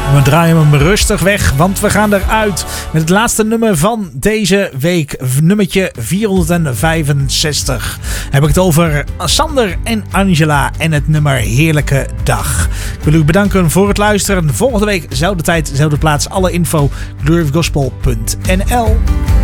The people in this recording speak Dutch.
We draaien hem rustig weg, want we gaan eruit met het laatste nummer van deze week. Nummertje 465. Heb ik het over Sander en Angela en het nummer Heerlijke Dag. Ik wil u bedanken voor het luisteren. Volgende week, zelfde tijd, zelfde plaats. Alle info gloryofgospel.nl.